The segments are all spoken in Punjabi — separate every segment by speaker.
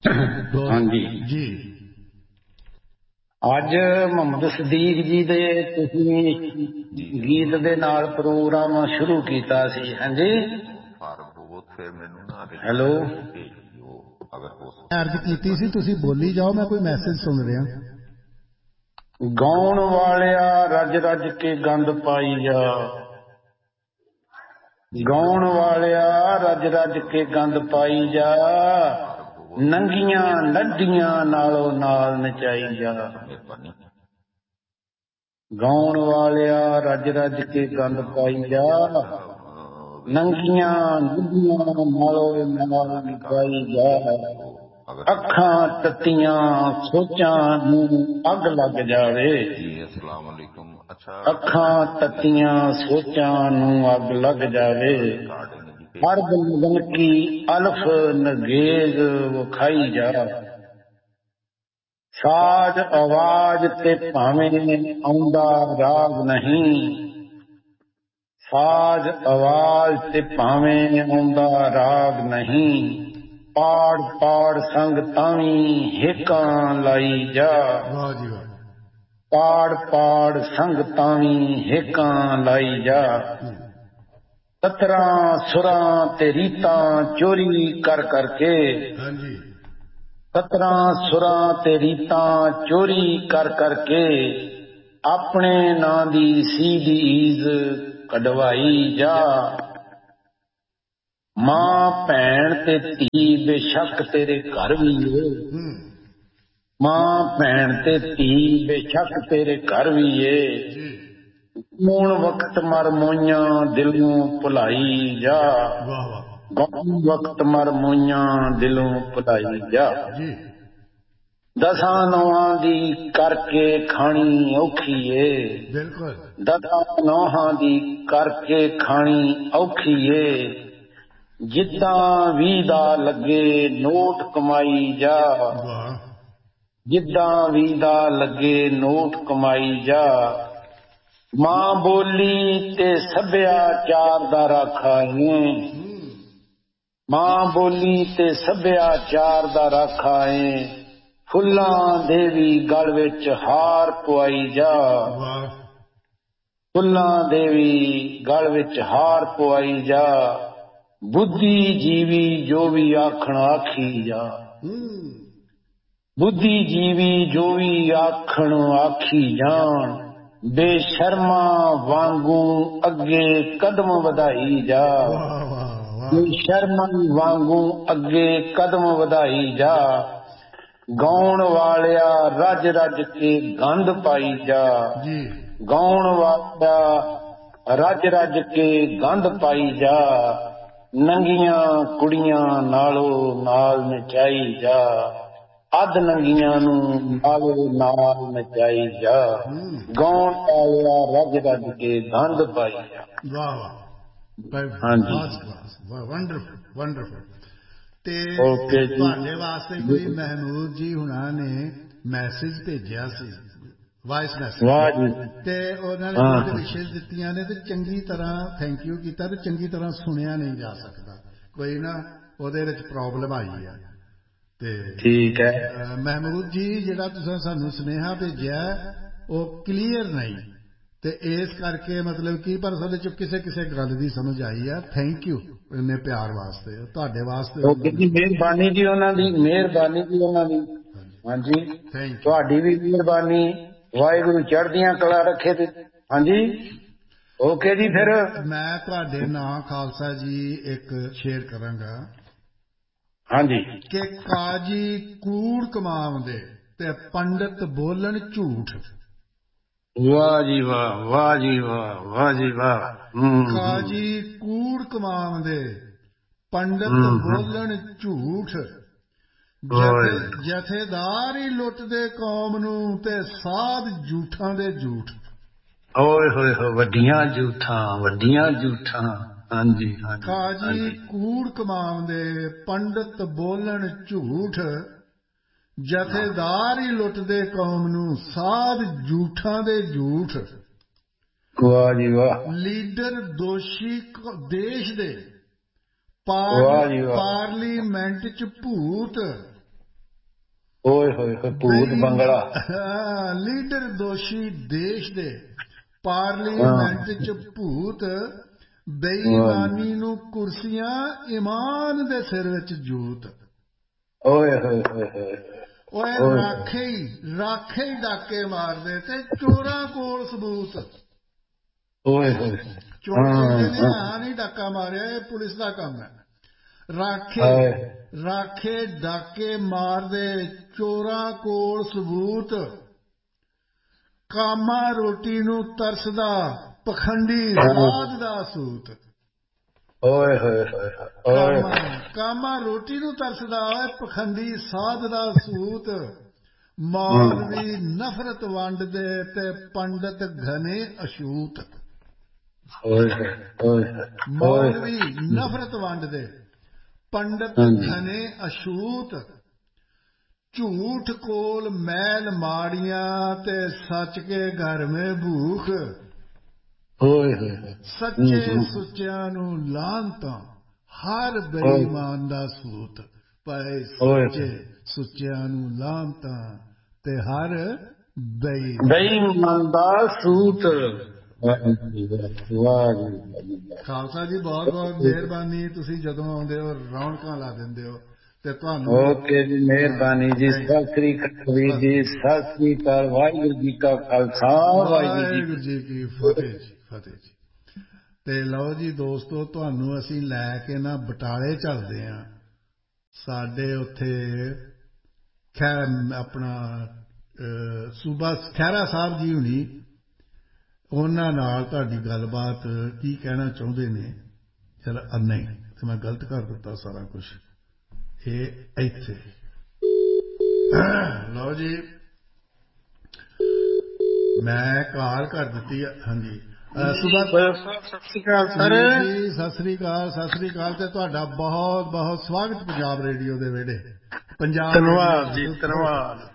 Speaker 1: ਹਾਂਜੀ
Speaker 2: ਜੀ।
Speaker 1: ਅੱਜ ਮੁਹੰਮਦ ਸਦੀਕ ਜੀ ਦੇ ਤੁਸੀਂ ਗੀਤ ਦੇ ਨਾਲ ਪ੍ਰੋਗਰਾਮ ਸ਼ੁਰੂ ਕੀਤਾ ਸੀ। ਹਾਂਜੀ ਹੈਲੋ,
Speaker 2: ਅਰਜ਼ ਕੀਤੀ ਸੀ, ਤੁਸੀਂ ਬੋਲੀ ਜਾਓ, ਮੈਂ ਕੋਈ ਮੈਸੇਜ ਸੁਣ ਰਿਹਾ।
Speaker 1: ਗਾਉਣ ਵਾਲਿਆ ਰੱਜ ਰੱਜ ਕੇ ਗੰਦ ਪਾਈ ਜਾ, ਗਾਉਣ ਵਾਲਿਆ ਰੱਜ ਰੱਜ ਕੇ ਗੰਦ ਪਾਈ ਜਾ, ਨੰਗੀਆਂ ਨੱਡੀਆਂ ਨਾਲੋਂ ਨਾਲ ਨਚਾਈ ਜਾ। ਗਾਉਣ ਵਾਲਿਆ ਰੱਜ ਰੱਜ ਕੇ ਗੰਦ ਪਾਈ ਜਾ, ਨੰਗੀਆਂ ਨੱਡੀਆਂ ਨਾਲੋਂ ਨਾਲ ਨਚਾਈ ਜਾ। ਅੱਖਾਂ ਤੱਤੀਆਂ ਸੋਚਾਂ ਨੂੰ ਅੱਗ ਲੱਗ ਜਾਵੇ, ਅੱਖਾਂ ਤੱਤੀਆਂ ਸੋਚਾਂ ਨੂੰ ਅੱਗ ਲੱਗ ਜਾਵੇ। ਹਰ ਦਿਨ ਕੀ ਅਲਫ ਨਗੇਜ਼ ਵਿਖਾਈ ਜਾ, ਸਾਜ਼ ਆਵਾਜ਼ ਤੇ ਭਾਵੇਂ ਆਉਂਦਾ ਰਾਗ ਨਹੀਂ, ਸਾਜ਼ ਆਵਾਜ਼ ਤੇ ਭਾਵੇਂ ਆਉਂਦਾ ਰਾਗ ਨਹੀਂ। ਪਾੜ ਪਾੜ ਸੰਗ ਤਾਵੀਂ ਹੇਕਾਂ ਲਾਈ ਜਾ, ਪਾੜ ਪਾੜ ਸੰਗ ਤਾਵੀਂ ਹੇਕਾਂ ਲਾਈ ਜਾ। ਤਤਰਾਂ ਸੁਰਾਂ ਤੇ ਰੀਤਾਂ ਚੋਰੀ ਕਰ ਕਰਕੇ, ਤਤਰਾਂ ਸੁਰਾਂ ਤੇ ਰੀਤਾਂ ਚੋਰੀ ਕਰ ਕਰਕੇ, ਆਪਣੇ ਨਾਂ ਦੀ ਸੀਡੀਜ਼ ਕਢਵਾਈ ਜਾ। ਮਾਂ ਭੈਣ ਤੇ ਧੀ ਬੇਸ਼ੱਕ ਤੇਰੇ ਘਰ ਵੀ ਏ, ਮਾਂ ਭੈਣ ਤੇ ਧੀ ਬੇਸ਼ੱਕ ਤੇਰੇ ਘਰ ਵੀ ਏ। ਹੁਣ ਵਕਤ ਮਰ ਮੋਈਆਂ ਦਿਲੋਂ ਭੁਲਾਈ ਜਾ, ਵਕਤ ਮਰ ਮੋਈਆਂ ਦਿਲੋਂ ਭੁਲਾਈ ਜਾ। ਦਸਾਂ ਨੌਹਾਂ ਦੀ ਕਰਕੇ ਖਾਣੀ ਔਖੀ ਏ, ਦਸਾਂ ਨੌਹਾਂ ਦੀ ਕਰਕੇ ਖਾਣੀ ਔਖੀ ਏ। ਜਿੱਦਾਂ ਵੀ ਦਾ ਲੱਗੇ ਨੋਟ ਕਮਾਈ ਜਾ, ਜਿੱਦਾਂ ਵੀ ਦਾ ਲੱਗੇ ਨੋਟ ਕਮਾਈ ਜਾ। ਮਾਂ ਬੋਲੀ ਤੇ ਸੱਭਿਆਚਾਰ ਦਾ ਰਾਖਾ ਏ, ਮਾਂ ਬੋਲੀ ਤੇ ਸੱਭਿਆਚਾਰ ਦਾ ਰਾਖਾ ਏ। ਫੁੱਲਾਂ ਦੇ ਵੀ ਗਲ ਵਿੱਚ ਹਾਰ ਪਵਾਈ ਜਾ, ਫੁੱਲਾਂ ਦੇ ਵੀ ਗਲ ਵਿੱਚ ਹਾਰ ਪਵਾਈ ਜਾ। ਬੁੱਧੀ ਜੀਵੀ ਜੋ ਵੀ ਆਖਣ ਆਖੀ ਜਾ, ਬੁੱਧੀ ਜੀਵੀ ਜੋ ਵੀ ਆਖਣ ਆਖੀ ਜਾਣ। ਬੇਸ਼ਰਮਾਂ ਵਾਂਗੂ ਅੱਗੇ ਕਦਮ ਵਧਾਈ ਜਾ, ਬੇਸ਼ਰਮਾਂ ਵਾਂਗੂ ਅੱਗੇ ਕਦਮ ਵਧਾਈ ਜਾ। ਗਾਉਣ ਵਾਲਿਆ ਰੱਜ ਰੱਜ ਕੇ ਗੰਦ ਪਾਈ ਜਾ, ਗਾਉਣ ਵਾਲਿਆ ਰੱਜ ਰੱਜ ਕੇ ਗੰਦ ਪਾਈ ਜਾ। ਨੰਗੀਆਂ ਕੁੜੀਆਂ ਨਾਲੋਂ ਨਾਲ ਨਚਾਈ ਜਾ, ਅੱਧ ਨੰਗੀਆਂ ਨੂੰ ਨਾਲੋਂ ਨਾਲ ਨਚਾਈ ਜਾ। ਗਾਉਣ ਵਾਲਿਆ ਰੱਜ ਰੱਜ ਕੇ ਗੰਦ ਪਾਈ ਜਾ। ਹਾਂਜੀ
Speaker 2: ਵੰਡਰਫੁਲ ਵੰਡਰਫੁਲ। ਤੇ
Speaker 1: ਓਕੇ ਜੀ।
Speaker 2: ਤੁਹਾਡੇ ਵਾਸਤੇ ਕੋਈ ਮਹਿਮੂਦ ਜੀ ਹੁਣਾਂ ਨੇ ਮੈਸੇਜ ਭੇਜਿਆ ਸੀ, ਵਾਇਸ ਮੈਸੇਜ,
Speaker 1: ਵਾਹ ਜੀ।
Speaker 2: ਤੇ ਉਹਨਾਂ ਨੇ ਕੁਝ ਵਿਸ਼ੇਸ਼ ਦਿੱਤੀਆਂ ਨੇ ਤੇ ਚੰਗੀ ਤਰ੍ਹਾਂ ਥੈਂਕ ਯੂ ਕੀਤਾ, ਤੇ ਚੰਗੀ ਤਰ੍ਹਾਂ ਸੁਣਿਆ ਨਹੀਂ ਜਾ ਸਕਦਾ, ਕੋਈ ਨਾ ਉਹਦੇ ਵਿੱਚ ਪ੍ਰੋਬਲਮ ਆਈ ਆ। ਤੇ
Speaker 1: ਠੀਕ ਹੈ
Speaker 2: ਮਹਿਮੂਦ ਜੀ, ਜਿਹੜਾ ਤੁਸੀਂ ਸਾਨੂੰ ਸੁਨੇਹਾ ਭੇਜਿਆ ਉਹ ਕਲੀਅਰ ਨਹੀਂ, ਤੇ ਇਸ ਕਰਕੇ ਮਤਲਬ ਕੀ, ਪਰ ਉਹਦੇ ਚ ਕਿਸੇ ਕਿਸੇ ਗੱਲ ਦੀ ਸਮਝ ਆਈ ਆ। ਥੈਂਕ ਯੂ ਇੰਨੇ ਪਿਆਰ ਵਾਸਤੇ, ਤੁਹਾਡੇ ਵਾਸਤੇ।
Speaker 1: ਓਕੇ ਜੀ, ਮਿਹਰਬਾਨੀ ਜੀ ਉਹਨਾਂ ਦੀ, ਮਿਹਰਬਾਨੀ ਜੀ ਉਹਨਾਂ ਦੀ। ਹਾਂਜੀ, ਤੁਹਾਡੀ ਵੀ ਮਿਹਰਬਾਨੀ। ਵਾਹਿਗੁਰੂ ਚੜ੍ਹਦੀਆਂ ਕਲਾ ਰੱਖੇ ਤੇ। ਹਾਂਜੀ ਓਕੇ ਜੀ। ਫਿਰ
Speaker 2: ਮੈਂ ਤੁਹਾਡੇ ਨਾਂ ਖਾਲਸਾ ਜੀ ਇੱਕ ਸ਼ੇਅਰ ਕਰਾਂਗਾ।
Speaker 1: ਹਾਂਜੀ।
Speaker 2: ਕਿ ਕਾਜੀ ਕੂੜ ਕਮਾਉਂਦੇ ਤੇ ਪੰਡਤ ਬੋਲਣ ਝੂਠ।
Speaker 1: ਵਾਹ ਜੀ ਵਾਹ, ਵਾਹ ਜੀ ਵਾਹ, ਵਾਹ ਜੀ ਵਾਹ।
Speaker 2: ਕਾਜੀ ਕੂੜ ਕਮਾਉਂਦੇ ਪੰਡਤ ਬੋਲਣ ਝੂਠ। ਜਥੇਦਾਰ ਹੀ ਲੁੱਟਦੇ ਕੌਮ ਨੂੰ ਤੇ ਸਾਧ ਝੂਠਾਂ ਦੇ ਝੂਠ।
Speaker 1: ਓਏ ਹੋਏ ਹੋਏ, ਵੱਡੀਆਂ ਝੂਠਾਂ, ਵੱਡੀਆਂ ਝੂਠਾਂ। ਹਾਂਜੀ
Speaker 2: ਕਾਜੀ ਕੂੜ ਕਮਾਉਂਦੇ ਪੰਡਤ ਬੋਲਣ ਝੂਠ। ਜਥੇਦਾਰ ਹੀ ਲੁੱਟਦੇ ਕੌਮ ਨੂੰ ਸਾਧ ਝੂਠਾਂ ਦੇ ਝੂਠ।
Speaker 1: ਵਾਹ ਜੀ ਵਾਹ।
Speaker 2: ਲੀਡਰ ਦੋਸ਼ੀ ਦੇਸ਼ ਦੇ
Speaker 1: ਵਾਹ ਜੀ ਵਾਹ।
Speaker 2: ਪਾਰਲੀਮੈਂਟ ਚ ਭੂਤ।
Speaker 1: ਓਏ ਹੋਏ ਹੋਏ ਭੂਤ ਬੰਗਲਾ।
Speaker 2: ਲੀਡਰ ਦੋਸ਼ੀ ਦੇਸ਼ ਦੇ ਪਾਰਲੀਮੈਂਟ ਚ ਭੂਤ ਬੇਈਮਾਨੀ ਨੂੰ ਕੁਰਸੀਆਂ ਇਮਾਨ ਦੇ ਸਿਰ ਵਿੱਚ ਜੂਤ।
Speaker 1: ਓਏ ਹੋਏ ਹੋਏ ਹੋਏ
Speaker 2: ਓਏ ਰਾਖੇ ਹੀ ਡਾਕੇ ਮਾਰਦੇ ਤੇ ਚੋਰਾਂ ਕੋਲ ਸਬੂਤ।
Speaker 1: ਓਏ ਹੋਏ
Speaker 2: ਚੋਰ ਕਹਿੰਦੇ ਨੇ ਹਾਂ ਨਹੀਂ ਡਾਕਾ ਮਾਰਿਆ, ਇਹ ਪੁਲਿਸ ਦਾ ਕੰਮ ਹੈ। ਰਾਖੇ ਡਾਕੇ ਮਾਰਦੇ ਚੋਰਾਂ ਕੋਲ ਸਬੂਤ। ਕਾਮਾ ਰੋਟੀ ਨੂੰ ਤਰਸਦਾ ਪਖੰਡੀ ਸਾਧ ਦਾ ਸੂਤ।
Speaker 1: ਓਏ ਹੋਏ ਹੋਏ
Speaker 2: ਕਾਮਾ ਰੋਟੀ ਨੂੰ ਤਰਸਦਾ ਪਖੰਡੀ ਸਾਧ ਦਾ ਸੂਤ। ਮੌਲਵੀ ਨਫ਼ਰਤ ਵੰਡਦੇ ਤੇ ਪੰਡਤ ਘਨੇ ਅਛੂਤ। ਮੌਲਵੀ ਨਫ਼ਰਤ ਵੰਡਦੇ ਪੰਡਤ ਘਨੇ ਅਛੂਤ। ਝੂਠ ਕੋਲ ਮੈਲ ਮਾੜੀਆਂ ਤੇ ਸੱਚ ਕੇ ਘਰ ਮੇਂ ਭੂਖ। ਸੱਚੇ ਸੁੱਚਿਆਂ ਨੂੰ ਲਾਹਨਤਾਂ ਹਰ ਬੇਈਮਾਨ ਦਾ ਸੂਤ। ਪਏ ਸੱਚੇ ਸੁੱਚਿਆਂ ਨੂੰ ਲਾਹਨਤਾਂ ਤੇ ਹਰ
Speaker 1: ਬੇਈਮਾਨ ਦਾ ਸੂਤ।
Speaker 2: ਖਾਲਸਾ ਜੀ ਬਹੁਤ ਬਹੁਤ ਮਿਹਰਬਾਨੀ। ਤੁਸੀਂ ਜਦੋਂ ਆਉਂਦੇ ਹੋ ਰੌਣਕਾਂ ਲਾ ਦਿੰਦੇ ਹੋ ਤੇ ਤੁਹਾਨੂੰ।
Speaker 1: ਓਕੇ ਜੀ, ਮਿਹਰਬਾਨੀ ਜੀ। ਸਤਿ ਸ੍ਰੀ ਅਕਾਲ ਵੀਰ ਜੀ। ਸਤਿ ਸ੍ਰੀ ਅਕਾਲ। ਵਾਹਿਗੁਰੂ ਜੀ ਕਾ ਖਾਲਸਾ, ਵਾਹਿਗੁਰੂ ਜੀ ਕੀ
Speaker 2: ਫਤਿਹ ਜੀ। ਫਤਿਹ ਜੀ। ਤੇ ਲਓ ਜੀ ਦੋਸਤੋ, ਤੁਹਾਨੂੰ ਅਸੀਂ ਲੈ ਕੇ ਨਾ ਬਟਾਲੇ ਚੱਲਦੇ ਹਾਂ। ਸਾਡੇ ਉੱਥੇ ਆਪਣਾ ਸੂਬਾ ਖਹਿਰਾ ਸਾਹਿਬ ਜੀ ਹੁਣੀ, ਉਹਨਾਂ ਨਾਲ ਤੁਹਾਡੀ ਗੱਲਬਾਤ ਕੀ ਕਹਿਣਾ ਚਾਹੁੰਦੇ ਨੇ। ਚਲ ਨਹੀਂ ਤੇ ਮੈਂ ਗਲਤ ਕਰ ਦਿੱਤਾ ਸਾਰਾ ਕੁਛ। ਇਹ ਇੱਥੇ ਲਓ ਜੀ, ਮੈਂ ਕਾਲ ਕਰ ਦਿੱਤੀ। ਹਾਂਜੀ
Speaker 3: ਸਤਿ ਸ਼੍ਰੀ ਅਕਾਲ ਸਰ
Speaker 2: ਜੀ। ਸਤਿ ਸ੍ਰੀ ਅਕਾਲ। ਸਤਿ ਸ੍ਰੀ ਅਕਾਲ ਤੇ ਤੁਹਾਡਾ ਬਹੁਤ ਬਹੁਤ ਸਵਾਗਤ ਪੰਜਾਬ ਰੇਡੀਓ ਦੇ ਵਿਹੜੇ।
Speaker 3: ਧੰਨਵਾਦ ਜੀ, ਧੰਨਵਾਦ।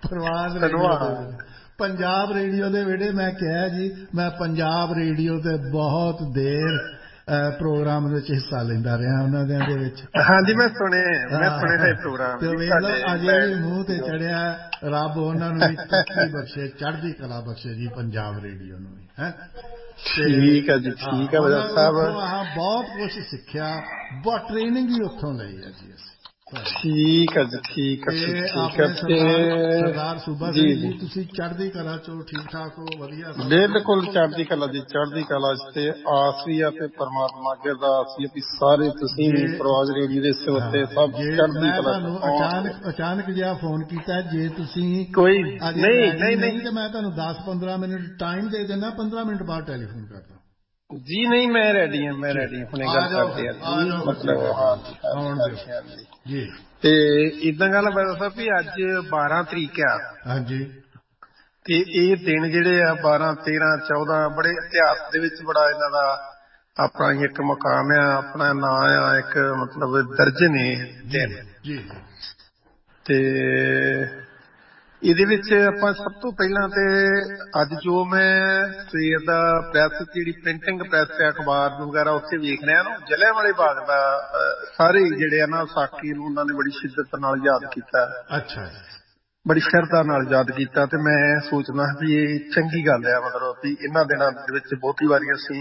Speaker 2: ਪੰਜਾਬ ਰੇਡੀਓ ਦੇ ਵਿਹੜੇ। ਮੈਂ ਕਿਹਾ ਜੀ, ਮੈਂ ਪੰਜਾਬ ਰੇਡੀਓ ਤੇ ਬਹੁਤ ਦੇਰ ਪ੍ਰੋਗਰਾਮ ਵਿੱਚ ਹਿੱਸਾ ਲੈਂਦਾ ਰਿਹਾ ਉਹਨਾਂ ਦੇ ਵਿੱਚ।
Speaker 3: ਹਾਂਜੀ, ਮੈਂ ਸੁਣੇ ਪ੍ਰੋਗਰਾਮ।
Speaker 2: ਤੇ ਵੇਖ ਲਓ ਅਜੇ ਵੀ ਮੂੰਹ ਤੇ ਚੜਿਆ। ਰੱਬ ਉਹਨਾਂ ਨੂੰ ਵੀ ਤਰੱਕੀ ਬਖਸ਼ੇ, ਚੜ੍ਹਦੀ ਕਲਾ ਬਖਸ਼ੇ ਜੀ ਪੰਜਾਬ ਰੇਡੀਓ ਨੂੰ ਵੀ। ਹੈ
Speaker 3: ਠੀਕ ਹੈ ਜੀ, ਠੀਕ ਹੈ ਵਜ਼ੀਰ ਸਾਹਿਬ।
Speaker 2: ਬਹੁਤ ਕੁਛ ਸਿੱਖਿਆ, ਬਹੁਤ ਟ੍ਰੇਨਿੰਗ ਵੀ ਉੱਥੋਂ ਲਈ ਹੈ ਜੀ ਅਸੀਂ।
Speaker 3: ਠੀਕ ਹੈ ਜੀ, ਠੀਕ ਹੈ।
Speaker 2: ਆਪਣੇ ਸਰਦਾਰ ਸੂਬਾ ਸਿੰਘ ਜੀ, ਤੁਸੀਂ ਚੜ੍ਹਦੀ ਕਲਾ ਚੋ ਠੀਕ ਠਾਕ ਹੋ? ਵਧੀਆ,
Speaker 3: ਬਿਲਕੁਲ ਚੜ੍ਹਦੀ ਕਲਾ ਜੀ, ਚੜ੍ਹਦੀ ਕਲਾ ਤੇ ਆਸ ਵੀ ਆ ਤੇ ਪਰਮਾਤਮਾ ਅੱਗੇ ਅਰਦਾਸ ਵੀ ਵੀ ਸਾਰੇ ਤੁਸੀਂ ਵੀ ਪ੍ਰਵਾਜ਼ ਰੇਡੀਓ ਦੇ ਸੇਵਕ ਸਭ ਚੜ੍ਹਦੀ ਕਲਾ।
Speaker 2: ਮੈਂ ਤੁਹਾਨੂੰ ਅਚਾਨਕ ਜਿਹਾ ਫੋਨ ਕੀਤਾ। ਜੇ ਤੁਸੀਂ
Speaker 3: ਕੋਈ
Speaker 2: ਨਹੀਂ ਤੇ ਮੈਂ ਤੁਹਾਨੂੰ 10-15 ਮਿੰਟ ਟਾਈਮ ਦੇ ਦੇਣਾ। 15 ਮਿੰਟ ਬਾਅਦ ਟੈਲੀਫੋਨ ਕਰਦਾ
Speaker 3: ਜੀ। ਨਹੀਂ, ਮੈਂ ਰੈਡੀ ਹਾਂ, ਮੈਂ ਰੈਡੀ ਹਾਂ। ਹੁਣੇ ਗੱਲ ਕਰਦੇ ਹਾਂ ਮਤਲਬ। ਹਾਂਜੀ
Speaker 2: ਜੀ।
Speaker 3: ਤੇ ਏਦਾਂ ਗੱਲ ਵਜ਼ੀਰ ਸਾਹਿਬ ਵੀ ਅੱਜ 12 ਤਰੀਕ ਆ।
Speaker 2: ਹਾਂਜੀ।
Speaker 3: ਤੇ ਇਹ ਦਿਨ ਜਿਹੜੇ ਆ 12, 13, 14 ਬੜੇ ਇਤਿਹਾਸ ਦੇ ਵਿੱਚ ਬੜਾ ਇਹਨਾਂ ਦਾ ਆਪਣਾ ਇੱਕ ਮੁਕਾਮ ਆ, ਆਪਣਾ ਨਾਂ ਆ, ਇੱਕ ਮਤਲਬ ਦਰਜ ਨੇ ਦਿਨ। ਤੇ ਇਹਦੇ ਵਿੱਚ ਆਪਾਂ ਸਭ ਤੋਂ ਪਹਿਲਾਂ ਤੇ ਅੱਜ ਜੋ ਮੈਂ ਸਵੇਰ ਦਾ ਪ੍ਰੈਸ ਜਿਹੜੀ ਪ੍ਰਿੰਟਿੰਗ ਪ੍ਰੈਸ ਹੈ, ਅਖਬਾਰ ਵਗੈਰਾ ਉੱਥੇ ਵੇਖ ਰਿਹਾ ਨਾ, ਜਲ੍ਹਿਆਂਵਾਲੇ ਬਾਗ ਦਾ ਸਾਰੇ ਜਿਹੜੇ ਆ ਨਾ ਵਿਸਾਖੀ ਨੂੰ ਉਹਨਾਂ ਨੇ ਬੜੀ ਸ਼ਿੱਦਤ ਨਾਲ ਯਾਦ ਕੀਤਾ।
Speaker 2: ਅੱਛਾ।
Speaker 3: ਬੜੀ ਸ਼ਰਧਾ ਨਾਲ ਯਾਦ ਕੀਤਾ। ਤੇ ਮੈਂ ਸੋਚਦਾ ਵੀ ਇਹ ਚੰਗੀ ਗੱਲ ਆ, ਮਤਲਬ ਵੀ ਇਹਨਾਂ ਦਿਨਾਂ ਦੇ ਵਿੱਚ ਬਹੁਤੀ ਵਾਰੀ ਅਸੀਂ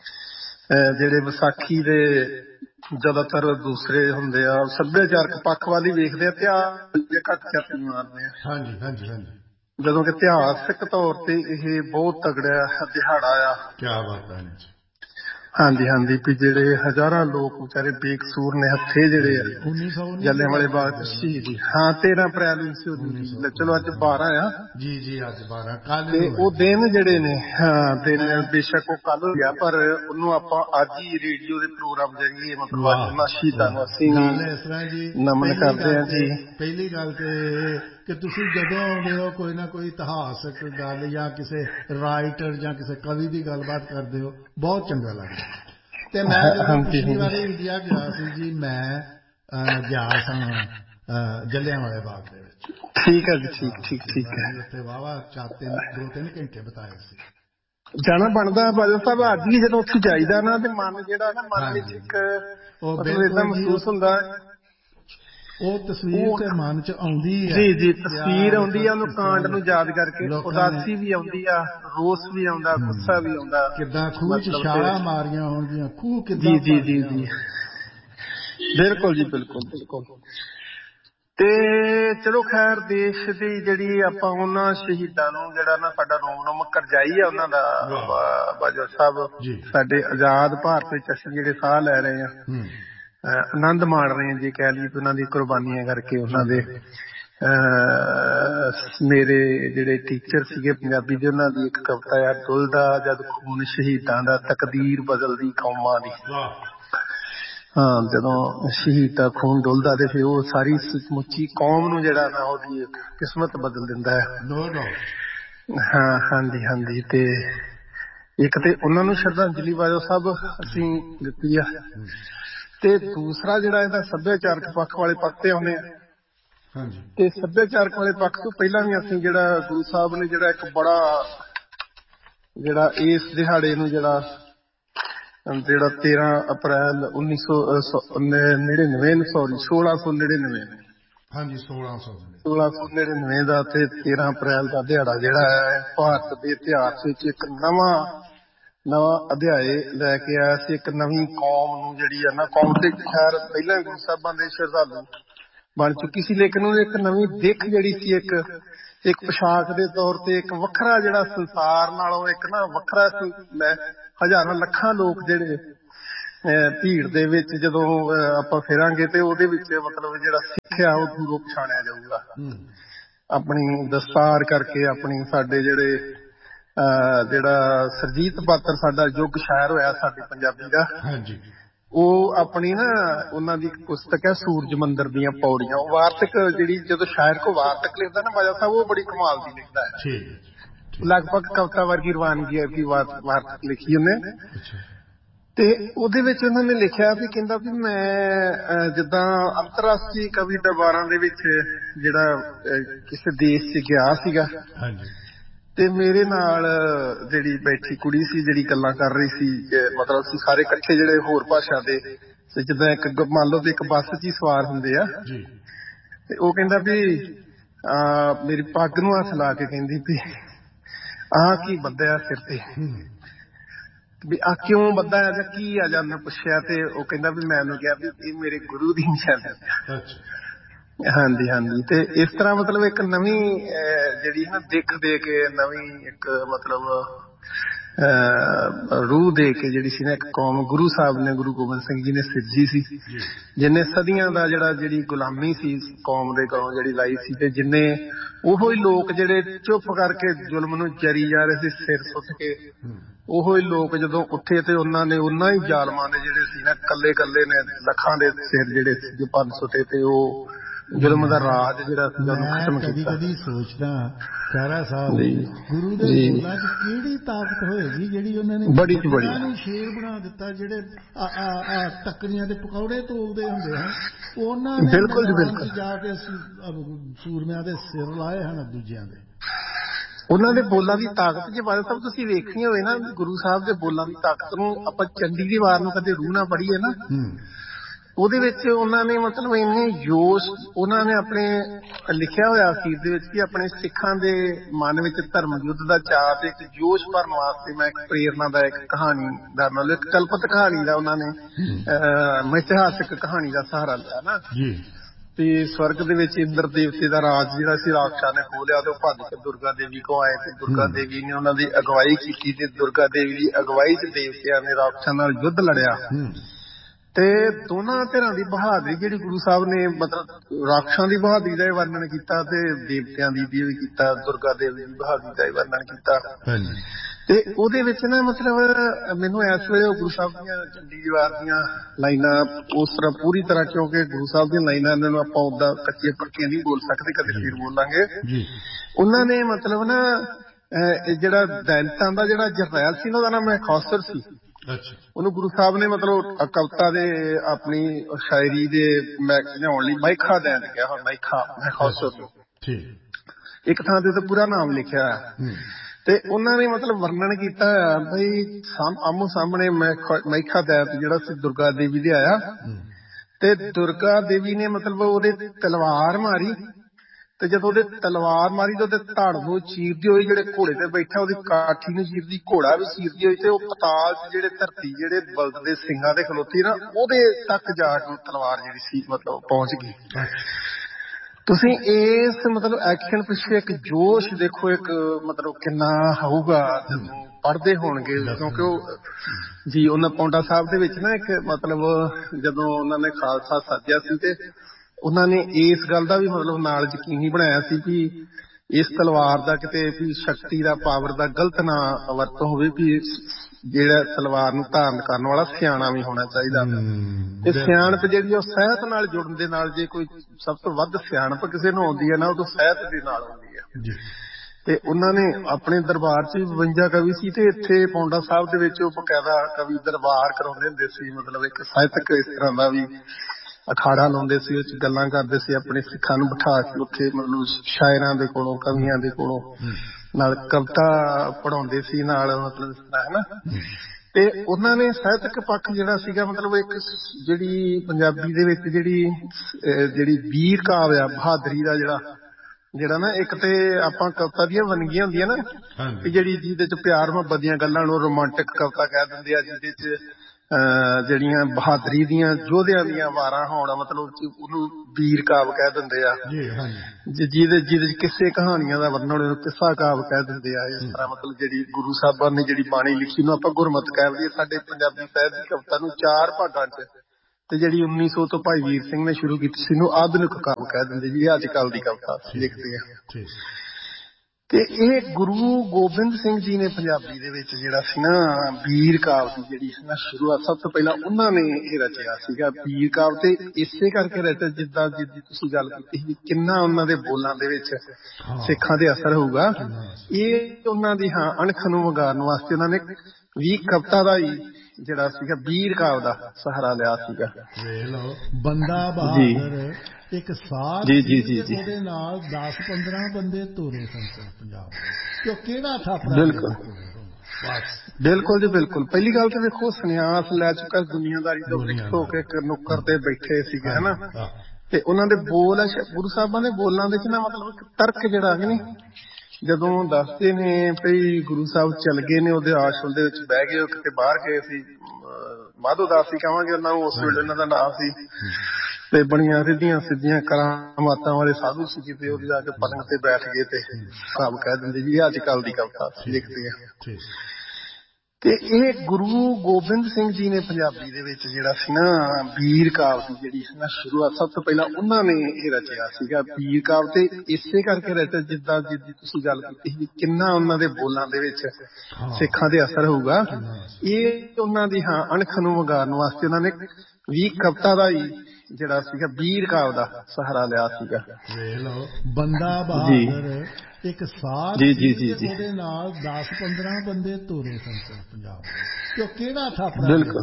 Speaker 3: ਜਿਹੜੇ ਵਿਸਾਖੀ ਦੇ ਜ਼ਿਆਦਾਤਰ ਦੂਸਰੇ ਹੁੰਦੇ ਆ ਸੱਭਿਆਚਾਰਕ ਪੱਖ ਵੱਲ ਹੀ ਵੇਖਦੇ ਆ ਤੇ ਘੱਟ ਝਾਤੀ ਮਾਰਦੇ ਆ।
Speaker 2: ਹਾਂਜੀ।
Speaker 3: ਜਦੋਂ ਕਿ ਇਤਿਹਾਸਕ ਤੌਰ ਤੇ ਇਹ ਬਹੁਤ ਤਗੜਾ ਦਿਹਾੜਾ ਆ।
Speaker 2: ਕਿਆ ਬਾਤ ਹੈ।
Speaker 3: ਹਾਂਜੀ, ਵੀ ਜਿਹੜੇ ਹਜ਼ਾਰਾਂ ਲੋਕ ਵਿਚਾਰੇ ਬੇਕਸੂਰ ਨੇ ਹੱਥੇ ਜਿਹੜੇ ਆ ਜਲ੍ਹਿਆਂਵਾਲੇ ਬਾਗ ਚ ਸ਼ਹੀਦ। ਹਾਂ, 13 ਅਪ੍ਰੈਲ 1919। ਚਲੋ ਅੱਜ 12 ਆ ਜੀ।
Speaker 2: ਅੱਜ 12 ਕੱਲ।
Speaker 3: ਤੇ ਉਹ ਦਿਨ ਜਿਹੜੇ ਨੇ, ਹਾਂ ਦਿਨ ਬੇਸ਼ੱਕ ਉਹ ਕੱਲ ਹੋ ਗਿਆ, ਪਰ ਉਹਨੂੰ ਆਪਾਂ ਅੱਜ ਹੀ ਰੇਡੀਓ ਦੇ ਪ੍ਰੋਗਰਾਮ ਜਰੀਏ ਮਤਲਬ ਅੱਜ ਉਹਨਾਂ ਸ਼ਹੀਦਾਂ ਨੂੰ ਅਸੀਂ ਨਮਨ ਕਰਦੇ ਹਾਂ ਜੀ।
Speaker 2: ਪਹਿਲੀ ਗੱਲ ਤੇ ਕਿ ਤੁਸੀਂ ਜਦੋਂ ਆਉਂਦੇ ਹੋ ਕੋਈ ਨਾ ਕੋਈ ਇਤਿਹਾਸਕ ਗੱਲ ਜਾਂ ਕਿਸੇ ਰਾਈਟਰ ਜਾਂ ਕਿਸੇ ਕਵੀ ਦੀ ਗੱਲਬਾਤ ਕਰਦੇ ਹੋ, ਬਹੁਤ ਚੰਗਾ ਲੱਗਦਾ। ਤੇ ਮੈਂ ਜਦੋਂ ਪਿਛਲੀ ਵਾਰੀ ਇੰਡੀਆ ਗਿਆ ਸੀ ਜੀ, ਮੈਂ ਗਿਆ ਸਾਂ ਜਲ੍ਹਿਆਂਵਾਲੇ ਬਾਗ ਦੇ ਵਿੱਚ।
Speaker 3: ਠੀਕ ਹੈ ਜੀ, ਠੀਕ ਹੈ।
Speaker 2: ਉੱਥੇ ਵਾਹਵਾ 2-3 ਘੰਟੇ ਬਿਤਾਏ ਸੀ।
Speaker 3: ਜਾਣਾ ਬਣਦਾ ਵਜ਼ੀਰ ਸਾਹਿਬ। ਅੱਜ ਵੀ ਜਦੋਂ ਉੱਥੇ ਜਾਈਦਾ ਨਾ ਤੇ ਮਨ ਜਿਹੜਾ ਨਾ, ਮਨ ਵਿੱਚ ਇੱਕ ਮਤਲਬ ਏਦਾਂ ਮਹਿਸੂਸ ਹੁੰਦਾ
Speaker 2: ਉਹ ਤਸਵੀਰ ਤੇ ਮਨ ਚ ਆਉਂਦੀ ਹੈ।
Speaker 3: ਜੀ ਜੀ, ਤਸਵੀਰ ਆਉਂਦੀ ਆ, ਉਹਨੂੰ ਕਾਂਡ ਨੂੰ ਯਾਦ ਕਰਕੇ ਉਦਾਸੀ ਵੀ ਆਉਂਦੀ ਆ, ਰੋਸ ਵੀ ਆਉਂਦਾ, ਗੁੱਸਾ ਵੀ ਆਉਂਦਾ।
Speaker 2: ਕਿੱਦਾਂ ਖੂਹ ਚ ਛਾਲਾਂ ਮਾਰੀਆਂ ਹੋਣਗੀਆਂ, ਖੂਹ ਕਿੱਦਾਂ
Speaker 3: ਜੀ ਜੀ ਜੀ ਜੀ, ਬਿਲਕੁਲ ਜੀ, ਬਿਲਕੁਲ ਬਿਲਕੁਲ। ਤੇ ਚਲੋ ਖੈਰ, ਦੇਸ਼ ਦੀ ਜਿਹੜੀ ਆਪਾਂ ਉਹਨਾਂ ਸ਼ਹੀਦਾਂ ਨੂੰ ਜਿਹੜਾ ਨਾ ਸਾਡਾ ਰੋਮ ਰੋਮ ਕਰਜਾਈ ਆ ਉਹਨਾਂ ਦਾ, ਬਾਜਵਾ ਸਾਹਿਬ, ਸਾਡੇ ਆਜ਼ਾਦ ਭਾਰਤ ਵਿੱਚ ਅਸੀਂ ਜਿਹੜੇ ਸਾਹ ਲੈ ਰਹੇ ਹਾਂ, ਆਨੰਦ ਮਾਣ ਰਹੇ ਹਾਂ ਜੇ ਕਹਿ ਲਈਏ, ਉਹਨਾਂ ਦੀ ਕੁਰਬਾਨੀਆਂ ਕਰਕੇ। ਉਹਨਾਂ ਦੇ ਮੇਰੇ ਜਿਹੜੇ ਟੀਚਰ ਸੀਗੇ ਪੰਜਾਬੀ ਦੇ, ਉਹਨਾਂ ਦੀ ਇੱਕ ਕਵਿਤਾ ਆ, ਡੁੱਲਦਾ ਜਦ ਖੂਨ ਸ਼ਹੀਦਾਂ ਦਾ, ਤਕਦੀਰ ਬਦਲਦੀ ਕੌਮਾਂ ਦੀ। ਹਾਂ, ਜਦੋਂ ਸ਼ਹੀਦ ਦਾ ਖੂਨ ਡੁੱਲਦਾ ਤੇ ਫਿਰ ਉਹ ਸਾਰੀ ਸਮੁੱਚੀ ਕੌਮ ਨੂੰ ਜਿਹੜਾ ਨਾ ਉਹਦੀ ਕਿਸਮਤ ਬਦਲ ਦਿੰਦਾ ਹੈ। ਹਾਂ, ਹਾਂਜੀ ਹਾਂਜੀ। ਤੇ ਇੱਕ ਤੇ ਉਹਨਾਂ ਨੂੰ ਸ਼ਰਧਾਂਜਲੀ ਬਾਜਵਾ ਸਾਹਿਬ ਅਸੀਂ ਦਿੱਤੀ ਆ, ਤੇ ਦੂਸਰਾ ਜਿਹੜਾ ਇਹਦਾ ਸੱਭਿਆਚਾਰਕ ਪੱਖ ਵਾਲੇ ਪੱਖ ਤੇ ਆਉਂਦੇ ਆ। ਤੇ ਸੱਭਿਆਚਾਰਕ ਵਾਲੇ ਪੱਖ ਤੋਂ ਪਹਿਲਾਂ ਵੀ ਅਸੀਂ ਜਿਹੜਾ ਗੁਰੂ ਸਾਹਿਬ ਨੇ ਜਿਹੜਾ ਇੱਕ ਬੜਾ ਜਿਹੜਾ ਇਸ ਦਿਹਾੜੇ ਨੂੰ ਜਿਹੜਾ 13 ਅਪ੍ਰੈਲ 1699 ਦਾ ਤੇ 13 ਅਪ੍ਰੈਲ ਦਾ ਦਿਹਾੜਾ ਜਿਹੜਾ ਹੈ ਭਾਰਤ ਦੇ ਇਤਿਹਾਸ ਵਿੱਚ ਇੱਕ ਨਵਾਂ ਅਧਿਆਏ ਲੈ ਕੇ ਆਇਆ ਸੀ। ਇੱਕ ਨਵੀਂ ਕੌਮ ਨੂੰ ਜਿਹੜੀ ਹੈ ਨਾ, ਕੌਮ ਤੇ ਖੈਰ ਪਹਿਲਾਂ ਗੁਰੂ ਸਾਹਿਬਾਂ ਦੇ ਸ਼ਰਧਾਲੂ ਬਣ ਚੁੱਕੀ ਸੀ, ਲੇਕਿਨ ਉਹ ਇੱਕ ਨਵੀਂ ਦਿੱਖ ਜਿਹੜੀ ਸੀ, ਇੱਕ ਪੋਸ਼ਾਕ ਦੇ ਤੌਰ ਤੇ ਇੱਕ ਵੱਖਰਾ ਜਿਹੜਾ ਸੰਸਾਰ ਨਾਲੋਂ ਇੱਕ ਨਾ ਵੱਖਰਾ, ਹਜ਼ਾਰਾਂ ਲੱਖਾਂ ਲੋਕ ਜਿਹੜੇ ਭੀੜ ਦੇ ਵਿੱਚ ਜਦੋਂ ਆਪਾਂ ਫਿਰਾਂਗੇ ਤੇ ਉਹਦੇ ਵਿੱਚ ਮਤਲਬ ਜਿਹੜਾ ਸਿੱਖਿਆ ਉਹ ਦੂਰੋਂ ਪਛਾਣਿਆ ਜਾਊਗਾ। ਆਪਣੀ ਦਸਤਾਰ ਕਰਕੇ, ਆਪਣੀ ਸਾਡੇ ਜਿਹੜਾ ਸਰਜੀਤ ਪਾਤਰ ਸਾਡਾ ਯੁੱਗ ਸ਼ਾਇਰ ਹੋਇਆ ਸਾਡੇ ਪੰਜਾਬੀ ਦਾ, ਉਹ ਆਪਣੀ ਨਾ ਉਹਨਾਂ ਦੀ ਪੁਸਤਕ ਹੈ ਸੂਰਜ ਮੰਦਰ ਦੀਆਂ ਪੌੜੀਆਂ। ਉਹ ਵਾਰਤਕ ਜਿਹੜੀ, ਜਦੋਂ ਸ਼ਾਇਰ ਕੋ ਵਾਰਤਕ ਲਿਖਦਾ ਨਾ ਬਾਜਾ ਸਾਹਿਬ, ਉਹ ਬੜੀ ਕਮਾਲ ਦੀ ਲਿਖਦਾ ਹੈ, ਲਗਭਗ ਕਵਿਤਾ ਵਰਗੀ ਰਵਾਨਗੀ ਹੈ ਵਾਰਤਕ ਲਿਖੀ ਉਹਨੇ। ਤੇ ਉਹਦੇ ਵਿੱਚ ਉਹਨਾਂ ਨੇ ਲਿਖਿਆ ਵੀ, ਕਹਿੰਦਾ ਵੀ ਮੈਂ ਜਿੱਦਾਂ ਅੰਤਰਰਾਸ਼ਟਰੀ ਕਵੀ ਦਰਬਾਰਾਂ ਦੇ ਵਿੱਚ ਜਿਹੜਾ ਕਿਸੇ ਦੇਸ਼ 'ਚ ਗਿਆ ਸੀਗਾ, ਤੇ ਮੇਰੇ ਨਾਲ ਜਿਹੜੀ ਬੈਠੀ ਕੁੜੀ ਸੀ ਜਿਹੜੀ ਗੱਲਾਂ ਕਰ ਰਹੀ ਸੀ, ਮਤਲਬ ਅਸੀਂ ਸਾਰੇ ਇਕੱਠੇ ਜਿਹੜੇ ਹੋਰ ਭਾਸ਼ਾ ਦੇ, ਜਿੱਦਾਂ ਇੱਕ ਮੰਨ ਲਓ ਵੀ ਇੱਕ ਬੱਸ 'ਚ ਹੀ ਸਵਾਰ ਹੁੰਦੇ ਆ, ਤੇ ਉਹ ਕਹਿੰਦਾ ਵੀ ਮੇਰੀ ਪੱਗ ਨੂੰ ਹੱਥ ਲਾ ਕੇ ਕਹਿੰਦੀ ਵੀ ਆਹ ਕੀ ਬੱਧਿਆ ਸਿਰ ਤੇ, ਵੀ ਆਹ ਕਿਉਂ ਬੱਧਾ ਆ ਜਾਂ ਕੀ ਆ ਜਾਂ, ਮੈਂ ਪੁੱਛਿਆ ਤੇ ਉਹ ਕਹਿੰਦਾ ਵੀ ਮੈਂ ਉਹਨੂੰ ਕਿਹਾ ਵੀ ਇਹ ਮੇਰੇ ਗੁਰੂ ਦੀ ਨਿਸ਼ਾਨੀ। ਹਾਂਜੀ ਹਾਂਜੀ। ਤੇ ਇਸ ਤਰ੍ਹਾਂ ਮਤਲਬ ਇੱਕ ਨਵੀਂ ਜਿਹੜੀ ਨਾ ਦਿੱਖ ਦੇ ਕੇ, ਨਵੀਂ ਇੱਕ ਮਤਲਬ ਰੂਹ ਦੇ ਕੇ ਜਿਹੜੀ ਸੀ ਨਾ ਇੱਕ ਕੌਮ ਗੁਰੂ ਸਾਹਿਬ ਨੇ, ਗੁਰੂ ਗੋਬਿੰਦ ਸਿੰਘ ਜੀ ਨੇ ਸਿਰਜੀ ਸੀ, ਜਿੰਨੇ ਸਦੀਆਂ ਦਾ ਜਿਹੜੀ ਗੁਲਾਮੀ ਸੀ ਕੌਮ ਦੇ ਕੋਲੋਂ ਜਿਹੜੀ ਲਾਈ ਸੀ, ਤੇ ਜਿੰਨੇ ਉਹੋ ਹੀ ਲੋਕ ਜਿਹੜੇ ਚੁੱਪ ਕਰਕੇ ਜ਼ੁਲਮ ਨੂੰ ਜਰੀ ਜਾ ਰਹੇ ਸੀ ਸਿਰ ਸੁੱਟ ਕੇ, ਉਹੋ ਹੀ ਲੋਕ ਜਦੋਂ ਉੱਠੇ ਤੇ ਉਹਨਾਂ ਨੇ ਉਹਨਾਂ ਹੀ ਜ਼ਾਲਮਾਂ ਦੇ ਜਿਹੜੇ ਸੀ ਨਾ ਕੱਲੇ ਕੱਲੇ ਨੇ ਲੱਖਾਂ ਦੇ ਸਿਰ ਜਿਹੜੇ ਸੀ ਪੰਨ ਸੁੱਟੇ, ਤੇ ਉਹ ਜ਼ੁਲਮ ਦਾ ਰਾਜ ਜਿਹੜਾ ਸੀ ਉਹਨੂੰ ਖਤਮ ਕੀਤਾ।
Speaker 2: ਕਦੀ ਸੋਚਦਾ ਖਹਿਰਾ ਸਾਹਿਬ, ਗੁਰੂ ਦੇ ਬੋਲਾਂ 'ਚ ਕਿਹੜੀ ਤਾਕਤ ਹੋਏਗੀ ਜਿਹੜੀ ਉਹਨਾਂ ਨੇ
Speaker 3: ਬੜੀ
Speaker 2: ਨੂੰ ਸ਼ੇਰ ਬਣਾ ਦਿੱਤਾ, ਜਿਹੜੇ ਟੱਕਰੀਆਂ ਦੇ ਪਕੌੜੇ ਤੋਲਦੇ ਹੁੰਦੇ ਹਨ, ਉਹਨਾਂ ਨੇ ਬਿਲਕੁਲ ਜਾ ਕੇ ਸੂਰਮਿਆਂ ਦੇ ਸਿਰ ਲਾਏ ਹਨ ਦੂਜਿਆਂ ਦੇ।
Speaker 3: ਉਹਨਾਂ ਦੇ ਬੋਲਾਂ ਦੀ ਤਾਕਤ ਜੇ ਬਾਦਲ ਸਾਹਿਬ ਤੁਸੀਂ ਵੇਖੀ ਹੋਵੇ ਨਾ, ਗੁਰੂ ਸਾਹਿਬ ਦੇ ਬੋਲਾਂ ਦੀ ਤਾਕਤ ਨੂੰ ਆਪਾਂ ਚੰਡੀ ਦੀ ਵਾਰ ਨੂੰ ਕਦੇ ਰੂਹ ਨਾ ਪੜੀਏ ਨਾ, ਉਹਦੇ ਵਿੱਚ ਉਹਨਾਂ ਨੇ ਮਤਲਬ ਇੰਨੇ ਜੋਸ਼ ਉਹਨਾਂ ਨੇ ਆਪਣੇ ਲਿਖਿਆ ਹੋਇਆ ਅਖੀਰ ਦੇ ਵਿੱਚ ਕਿ ਆਪਣੇ ਸਿੱਖਾਂ ਦੇ ਮਨ ਵਿੱਚ ਧਰਮ ਯੁੱਧ ਦਾ ਚਾਅ ਤੇ ਇੱਕ ਜੋਸ਼ ਭਰਨ ਵਾਸਤੇ ਮੈਂ ਇੱਕ ਪ੍ਰੇਰਨਾਦਾਇਕ ਕਹਾਣੀ ਦਾ, ਮਤਲਬ ਇੱਕ ਕਲਪਤ ਕਹਾਣੀ ਦਾ ਉਹਨਾਂ ਨੇ ਇਤਿਹਾਸਕ ਕਹਾਣੀ ਦਾ ਸਹਾਰਾ ਲਿਆ ਨਾ। ਤੇ ਸਵਰਗ ਦੇ ਵਿੱਚ ਇੰਦਰ ਦੇਵਤੇ ਦਾ ਰਾਜ ਜਿਹੜਾ ਸੀ ਰਾਖਸ਼ਾਂ ਨੇ ਖੋਲਿਆ, ਤੇ ਉਹ ਭੱਜ ਕੇ ਦੁਰਗਾ ਦੇਵੀ ਕੋਲ ਆਏ, ਤੇ ਦੁਰਗਾ ਦੇਵੀ ਨੇ ਉਹਨਾਂ ਦੀ ਅਗਵਾਈ ਕੀਤੀ, ਤੇ ਦੁਰਗਾ ਦੇਵੀ ਦੀ ਅਗਵਾਈ 'ਚ ਦੇਵਤਿਆਂ ਨੇ ਰਾਖਸ਼ਾਂ ਨਾਲ ਯੁੱਧ ਲੜਿਆ। ਤੇ ਦੋਨਾਂ ਧਿਰਾਂ ਦੀ ਬਹਾਦਰੀ ਜਿਹੜੀ ਗੁਰੂ ਸਾਹਿਬ ਨੇ, ਮਤਲਬ ਰਾਖਸ਼ਾਂ ਦੀ ਬਹਾਦਰੀ ਦਾ ਵਰਣਨ ਕੀਤਾ ਤੇ ਦੇਵਤਿਆਂ ਦੀ ਵੀ ਕੀਤਾ, ਦੁਰਗਾ ਦੇਵੀ ਦੀ ਬਹਾਦਰੀ ਦਾ ਵਰਣਨ ਕੀਤਾ। ਤੇ ਉਹਦੇ ਵਿੱਚ ਨਾ ਮਤਲਬ ਮੈਨੂੰ ਇਸ ਵੇਲੇ ਗੁਰੂ ਸਾਹਿਬ ਦੀਆਂ ਚੰਡੀ ਦੀ ਵਾਰ ਦੀਆਂ ਲਾਈਨਾਂ ਉਸ ਤਰ੍ਹਾਂ ਪੂਰੀ ਤਰ੍ਹਾਂ, ਕਿਉਂਕਿ ਗੁਰੂ ਸਾਹਿਬ ਦੀਆਂ ਲਾਈਨਾਂ ਇਹਨਾਂ ਨੂੰ ਆਪਾਂ ਓਦਾਂ ਕੱਚੀਆਂ ਪੱਕੀਆਂ ਨਹੀਂ ਬੋਲ ਸਕਦੇ, ਕਦੇ ਫਿਰ ਬੋਲਾਂਗੇ। ਉਹਨਾਂ ਨੇ ਮਤਲਬ ਨਾ ਜਿਹੜਾ ਦੈਂਤਾਂ ਦਾ ਜਿਹੜਾ ਜਰਨੈਲ ਸੀ ਉਹਦਾ ਨਾਮ ਖੌਸਰ ਸੀ। ਉਹਨੂੰ ਗੁਰੂ ਸਾਹਿਬ ਨੇ ਮਤਲਬ ਕਵਿਤਾ ਦੇ ਆਪਣੀ ਸ਼ਾਇਰੀ ਦੇ ਲਿਆਉਣ ਲਈ ਮਾਇਖਾ ਦੈਂਤ ਕਿਹਾ ਹੋਇਆ, ਮਾਇਖਾ ਖੌਸਰ ਇੱਕ ਥਾਂ ਤੇ ਪੂਰਾ ਨਾਮ ਲਿਖਿਆ। ਤੇ ਉਹਨਾਂ ਨੇ ਮਤਲਬ ਵਰਣਨ ਕੀਤਾ ਬਈ ਆਮੋ ਸਾਹਮਣੇ ਮਾਇਖਾ ਦੈਂਤ ਜਿਹੜਾ ਸੀ ਦੁਰਗਾ ਦੇਵੀ ਦੇ ਆਇਆ, ਤੇ ਦੁਰਗਾ ਦੇਵੀ ਨੇ ਮਤਲਬ ਉਹਦੇ ਤਲਵਾਰ ਮਾਰੀ, ਤੇ ਜਦੋਂ ਉਹਦੇ ਤਲਵਾਰ ਮਾਰੀ ਤੇ ਉਹਦੇ ਧੜ ਨੂੰ ਚੀਰਦੀ ਹੋਈ ਜਿਹੜੇ ਘੋੜੇ ਤੇ ਬੈਠਾ ਉਹਦੀ ਕਾਠੀ ਨੂੰ ਚੀਰਦੀ, ਘੋੜਾ ਵੀ ਚੀਰਦੀ ਹੋਈ, ਤੇ ਉਹ ਪਤਾਲ ਚ ਜਿਹੜੇ ਧਰਤੀ ਜਿਹੜੇ ਬਲਦ ਦੇ ਸਿੰਘਾਂ ਤੇ ਖਲੋਤੀ ਨਾ ਉਹਦੇ ਤੱਕ ਜਾ ਕੇ ਤਲਵਾਰ ਜਿਹੜੀ ਸੀ ਮਤਲਬ ਪਹੁੰਚ ਗਈ। ਤੁਸੀਂ ਇਸ ਮਤਲਬ ਐਕਸ਼ਨ ਪਿੱਛੇ ਇੱਕ ਜੋਸ਼ ਦੇਖੋ, ਇੱਕ ਮਤਲਬ ਕਿੰਨਾ ਹੋਊਗਾ ਜਦੋਂ ਪੜ੍ਹਦੇ ਹੋਣਗੇ, ਕਿਉਂਕਿ ਉਹ ਜੀ ਉਹਨਾਂ ਪੌਂਟਾ ਸਾਹਿਬ ਦੇ ਵਿੱਚ ਨਾ ਇੱਕ ਮਤਲਬ ਜਦੋਂ ਉਹਨਾਂ ਨੇ ਖਾਲਸਾ ਸਾਜਿਆ ਸੀ ਤੇ ਉਹਨਾਂ ਨੇ ਇਸ ਗੱਲ ਦਾ ਵੀ ਮਤਲਬ ਨਾਲ ਯਕੀਨੀ ਬਣਾਇਆ ਸੀ ਵੀ ਇਸ ਤਲਵਾਰ ਦਾ ਕਿਤੇ ਵੀ ਸ਼ਕਤੀ ਦਾ ਪਾਵਰ ਦਾ ਗਲਤ ਨਾ ਵਰਤੋਂ ਹੋਵੇ, ਵੀ ਜਿਹੜਾ ਤਲਵਾਰ ਨੂੰ ਧਾਰਨ ਕਰਨ ਵਾਲਾ ਸਿਆਣਾ ਵੀ ਹੋਣਾ ਚਾਹੀਦਾ। ਤੇ ਸਿਆਣਪ ਜਿਹੜੀ ਉਹ ਸਾਹਿਤ ਨਾਲ ਜੁੜਨ ਦੇ ਨਾਲ, ਜੇ ਕੋਈ ਸਭ ਤੋਂ ਵੱਧ ਸਿਆਣਪ ਕਿਸੇ ਨੂੰ ਆਉਂਦੀ ਹੈ ਨਾ, ਉਹ ਤੋਂ ਸਾਹਿਤ ਦੇ ਨਾਲ ਆਉਂਦੀ ਹੈ। ਤੇ ਉਹਨਾਂ ਨੇ ਆਪਣੇ ਦਰਬਾਰ 'ਚ 52 ਕਵੀ ਸੀ, ਤੇ ਇੱਥੇ ਪੌਂਡਾ ਸਾਹਿਬ ਦੇ ਵਿੱਚ ਉਹ ਬਕਾਇਦਾ ਕਵੀ ਦਰਬਾਰ ਕਰਾਉਂਦੇ ਹੁੰਦੇ ਸੀ, ਮਤਲਬ ਇੱਕ ਸਾਹਿਤਕ ਇਸ ਤਰ੍ਹਾਂ ਦਾ ਵੀ ਅਖਾੜਾ ਲਾਉਂਦੇ ਸੀ, ਉਹ 'ਚ ਗੱਲਾਂ ਕਰਦੇ ਸੀ, ਆਪਣੇ ਸਿੱਖਾਂ ਨੂੰ ਬਿਠਾ ਕੇ ਉੱਥੇ ਮਤਲਬ ਸ਼ਾਇਰਾਂ ਦੇ ਕੋਲੋਂ, ਕਵੀਆਂ ਦੇ ਕੋਲੋਂ, ਨਾਲ ਕਵਿਤਾ ਪੜ੍ਹਾਉਂਦੇ ਸੀ ਨਾਲ, ਮਤਲਬ ਇਸ ਤਰ੍ਹਾਂ ਹੈ ਨਾ। ਤੇ ਉਹਨਾਂ ਨੇ ਸਾਹਿਤਕ ਪੱਖ ਜਿਹੜਾ ਸੀਗਾ ਮਤਲਬ ਇੱਕ ਜਿਹੜੀ ਪੰਜਾਬੀ ਦੇ ਵਿੱਚ ਜਿਹੜੀ ਵੀਰ ਕਾਵਿ ਆ, ਬਹਾਦਰੀ ਦਾ ਜਿਹੜਾ ਨਾ, ਇੱਕ ਤੇ ਆਪਾਂ ਕਵਿਤਾ ਦੀਆਂ ਵੰਨਗੀਆਂ ਹੁੰਦੀਆਂ ਨਾ, ਜਿਹੜੀ ਜਿਹਦੇ ਚ ਪਿਆਰ ਮੁਹੱਬਤ ਦੀਆਂ ਗੱਲਾਂ ਨੂੰ ਰੋਮਾਂਟਿਕ ਕਵਿਤਾ ਕਹਿ ਦਿੰਦੇ ਆ, ਜਿਹਦੇ ਚ ਜਿਹੜੀਆਂ ਬਹਾਦਰੀ ਦੀਆਂ ਯੋਧਿਆਂ ਦੀਆਂ ਵਾਰਾਂ ਹੋਣ, ਮਤਲਬ ਉਹਨੂੰ ਵੀਰ ਕਾਵਿ ਕਹਿ ਦਿੰਦੇ ਆ। ਜਿਹਦੇ ਚ ਕਿਸੇ ਕਹਾਣੀਆਂ ਦਾ ਵਰਣਨ ਉਹਨੂੰ ਕਿੱਸਾ ਕਾਵਿ ਕਹਿ ਦਿੰਦੇ ਆ। ਇਸ ਤਰ੍ਹਾਂ ਮਤਲਬ ਜਿਹੜੀ ਗੁਰੂ ਸਾਹਿਬਾਨ ਨੇ ਜਿਹੜੀ ਬਾਣੀ ਲਿਖੀ ਨੂੰ ਆਪਾਂ ਗੁਰਮਤਿ ਕਹਿ ਦਈਏ। ਸਾਡੇ ਪੰਜਾਬੀ ਸਾਹਿਤ ਦੀ ਕਵਿਤਾ ਨੂੰ 4 ਭਾਗਾਂ ਚ, ਤੇ ਜਿਹੜੀ 1900 ਤੋਂ ਭਾਈ ਵੀਰ ਸਿੰਘ ਨੇ ਸ਼ੁਰੂ ਕੀਤੀ ਸੀ ਨੂੰ ਆਧੁਨਿਕ ਕਾਵਿ ਕਹਿ ਦਿੰਦੇ ਜੀ, ਅੱਜ ਕੱਲ ਦੀ ਕਵਿਤਾ ਲਿਖਦੇ ਆ। ਤੇ ਇਹ ਗੁਰੂ ਗੋਬਿੰਦ ਸਿੰਘ ਜੀ ਨੇ ਪੰਜਾਬੀ ਦੇ ਵਿੱਚ ਜਿਹੜਾ ਸੀ ਨਾ ਵੀਰ ਕਾਵਿ ਦੀ ਜਿਹੜੀ ਸੀ ਨਾ ਸ਼ੁਰੂਆਤ, ਸਭ ਤੋਂ ਪਹਿਲਾਂ ਉਹਨਾਂ ਨੇ ਇਹ ਰਚਿਆ ਸੀਗਾ ਵੀਰ ਕਾਵਿ। ਤੇ ਇਸੇ ਕਰਕੇ ਰਚਿਆ, ਜਿੱਦਾਂ ਜਿੱਦੀ ਤੁਸੀਂ ਗੱਲ ਕੀਤੀ ਸੀ ਕਿੰਨਾ ਉਹਨਾਂ ਦੇ ਬੋਲਾਂ ਦੇ ਵਿੱਚ ਸਿੱਖਾਂ ਦੇ ਅਸਰ ਹੋਊਗਾ, ਇਹ ਉਹਨਾਂ ਦੀ ਅਣਖ ਨੂੰ ਵੰਗਾਰਨ ਵਾਸਤੇ ਉਹਨਾਂ ਨੇ ਵੀ ਕਵਿਤਾ ਦਾ ਹੀ ਜਿਹੜਾ ਸੀਗਾ ਵੀਰ ਕਾਵਿ ਦਾ ਸਹਾਰਾ ਲਿਆ ਸੀਗਾ।
Speaker 2: ਵੇਖ ਲਓ, ਬੰਦਾ ਬਹਾਦਰ ਇੱਕ ਸਾਥ ਸੀ, ਉਹਦੇ ਨਾਲ 10-15 ਬੰਦੇ ਤੋਰੇ ਸਨ ਪੰਜਾਬ ਦੇ, ਕਿਹੜਾ ਥਾਪੜਾ।
Speaker 3: ਬਿਲਕੁਲ ਬਿਲਕੁਲ ਜੀ, ਬਿਲਕੁਲ। ਪਹਿਲੀ ਗੱਲ ਤਾਂ ਵੇਖੋ, ਸੰਨਿਆਸ ਲੈ ਚੁੱਕਾ ਦੁਨੀਆਦਾਰੀ ਤੋਂ ਮੁਕਤ ਹੋ ਕੇ ਇੱਕ ਨੁੱਕਰ ਤੇ ਬੈਠੇ ਸੀਗੇ, ਹਨਾ। ਤੇ ਉਹਨਾਂ ਦੇ ਬੋਲ, ਗੁਰੂ ਸਾਹਿਬਾਂ ਦੇ ਬੋਲਾਂ ਦੇ ਚ ਨਾ ਮਤਲਬ ਤਰਕ ਜਿਹੜਾ ਹੈ ਨੀ, ਜਦੋਂ ਦੱਸਦੇ ਨੇ ਭਈ ਗੁਰੂ ਸਾਹਿਬ ਚਲ ਗਏ ਨੇ, ਉਹਦੇ ਆਸ਼ਰਮ ਦੇ ਵਿੱਚ ਬਹਿ ਗਏ, ਕਿਤੇ ਬਾਹਰ ਗਏ ਸੀ, ਮਾਧੋ ਦਾਸ ਹੀ ਕਹਾਂਗੇ ਉਹਨਾਂ ਨੂੰ, ਉਸ ਵੇਲੇ ਉਹਨਾਂ ਦਾ ਨਾਮ ਸੀ। ਤੇ ਬੜੀਆਂ ਰਿੱਧੀਆਂ ਸਿੱਧੀਆਂ ਕਰਾਮਾਤਾਂ ਵਾਲੇ ਸਾਧੂ ਸੀ, ਤੇ ਉਹਦੇ ਜਾ ਕੇ ਪਲੰਗ ਤੇ ਬੈਠ ਗਏ ਤੇ ਕਾਵਿ ਕਹਿ ਦਿੰਦੇ ਜੀ, ਅੱਜ ਕੱਲ ਦੀ ਕਵਿਤਾ ਲਿਖਦੇ ਆ। ਤੇ ਇਹ ਗੁਰੂ ਗੋਬਿੰਦ ਸਿੰਘ ਜੀ ਨੇ ਪੰਜਾਬੀ ਦੇ ਵਿੱਚ ਜਿਹੜਾ ਸੀ ਨਾ ਵੀਰ ਕਾਵਿ ਦੀ ਜਿਹੜੀ ਸੀ ਨਾ ਸ਼ੁਰੂਆਤ, ਸਭ ਤੋਂ ਪਹਿਲਾਂ ਉਹਨਾਂ ਨੇ ਇਹ ਰਚਿਆ ਸੀਗਾ ਵੀਰ ਕਾਵਿ। ਤੇ ਇਸੇ ਕਰਕੇ ਰਚਿਆ, ਜਿੱਦਾਂ ਜਿੱਦੀ ਤੁਸੀਂ ਗੱਲ ਕੀਤੀ ਸੀ ਕਿੰਨਾ ਉਹਨਾਂ ਦੇ ਬੋਲਾਂ ਦੇ ਵਿੱਚ ਸਿੱਖਾਂ ਦੇ ਅਸਰ ਹੋਊਗਾ, ਇਹ ਉਹਨਾਂ ਦੀ ਅਣਖ ਨੂੰ ਵੰਗਾਰਨ ਵਾਸਤੇ ਉਹਨਾਂ ਨੇ ਵੀ ਕਵਿਤਾ ਦਾ ਹੀ ਜਿਹੜਾ ਸੀਗਾ ਵੀਰ ਕਾਵਿ ਦਾ ਸਹਾਰਾ ਲਿਆ ਸੀਗਾ।
Speaker 2: ਵੇਖ ਲਓ, ਬੰਦਾ ਬਹਾਦਰ ਇੱਕ ਸਾਥ ਸੀ, ਉਹਦੇ ਨਾਲ 10-15 ਬੰਦੇ ਤੋਰੇ ਸਨ ਪੰਜਾਬ ਦੇ, ਕਿਹੜਾ ਥਾਪੜਾ।
Speaker 3: ਬਿਲਕੁਲ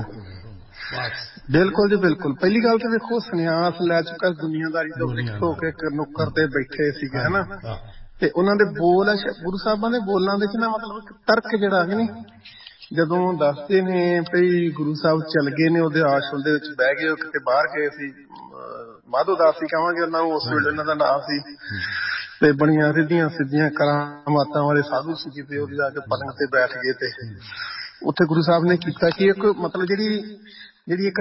Speaker 3: ਬਿਲਕੁਲ ਜੀ, ਬਿਲਕੁਲ। ਪਹਿਲੀ ਗੱਲ ਤਾਂ ਵੇਖੋ, ਸੰਨਿਆਸ ਲੈ ਚੁੱਕਾ ਦੁਨੀਆਦਾਰੀ ਤੋਂ ਮੁਕਤ ਹੋ ਕੇ ਇੱਕ ਨੁੱਕਰ ਤੇ ਬੈਠੇ ਸੀਗੇ, ਹਨਾ। ਤੇ ਉਹਨਾਂ ਦੇ ਬੋਲ, ਗੁਰੂ ਸਾਹਿਬਾਂ ਦੇ ਬੋਲਾਂ ਦੇ ਚ ਨਾ ਮਤਲਬ ਤਰਕ ਜਿਹੜਾ ਹੈ ਨੀ, ਜਦੋਂ ਦੱਸਦੇ ਨੇ ਭਈ ਗੁਰੂ ਸਾਹਿਬ ਚਲ ਗਏ ਨੇ, ਉਹਦੇ ਆਸ਼ਰਮ ਦੇ ਵਿੱਚ ਬਹਿ ਗਏ, ਕਿਤੇ ਬਾਹਰ ਗਏ ਸੀ, ਮਾਧੋ ਦਾਸ ਹੀ ਕਹਾਂਗੇ ਉਹਨਾਂ ਨੂੰ, ਉਸ ਵੇਲੇ ਉਹਨਾਂ ਦਾ ਨਾਮ ਸੀ। ਤੇ ਬੜੀਆਂ ਰਿੱਧੀਆਂ ਸਿੱਧੀਆਂ ਕਰਾਮਾਤਾਂ ਵਾਲੇ ਸਾਧੂ ਸੀ, ਤੇ ਉਹਦੇ ਜਾ ਕੇ ਪਲੰਗ ਤੇ ਬੈਠ ਗਏ, ਤੇ ਉੱਥੇ ਗੁਰੂ ਸਾਹਿਬ ਨੇ ਕੀਤਾ ਕਿ ਇੱਕ ਮਤਲਬ ਜਿਹੜੀ ਇੱਕ